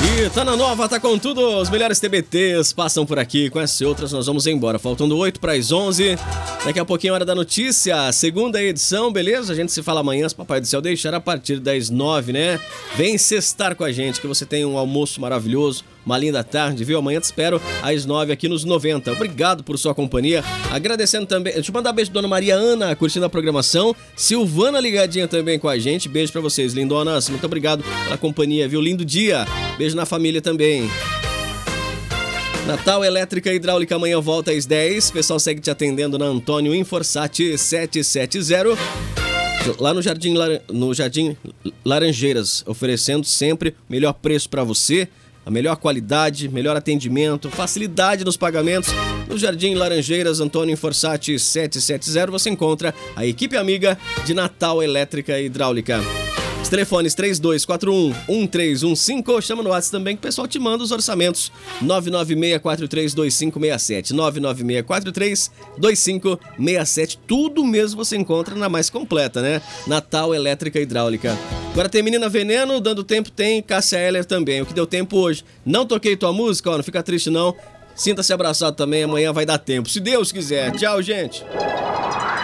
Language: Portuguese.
E tá na nova, tá com tudo, os melhores TBTs passam por aqui, com essas e outras nós vamos embora, faltando 8 para as 11, daqui a pouquinho hora da notícia, segunda edição, beleza? A gente se fala amanhã, se Papai do Céu deixar, a partir das 9, né? Vem sextar com a gente, que você tenha um almoço maravilhoso, uma linda tarde, viu? Amanhã te espero às 9 aqui nos 90. Obrigado por sua companhia. Agradecendo também. Deixa eu mandar beijo pra Dona Maria Ana, curtindo a programação. Silvana ligadinha também com a gente. Beijo pra vocês, lindonas. Muito obrigado pela companhia, viu? Lindo dia. Beijo na família também. Natal Elétrica e Hidráulica amanhã volta às 10. O pessoal segue te atendendo na Antônio Inforsati 770. Lá no Jardim Laranjeiras, oferecendo sempre o melhor preço para você, a melhor qualidade, melhor atendimento, facilidade nos pagamentos. No Jardim Laranjeiras, Antônio Inforsati 770, você encontra a equipe amiga de Natal Elétrica e Hidráulica. Os telefones 3241-1315, chama no WhatsApp também que o pessoal te manda os orçamentos. 996432567, 996432567, tudo mesmo você encontra na mais completa, né? Natal Elétrica e Hidráulica. Agora tem Menina Veneno, dando tempo tem Cássia Eller também, o que deu tempo hoje. Não toquei tua música, ó, não fica triste não, sinta-se abraçado também, amanhã vai dar tempo, se Deus quiser. Tchau, gente!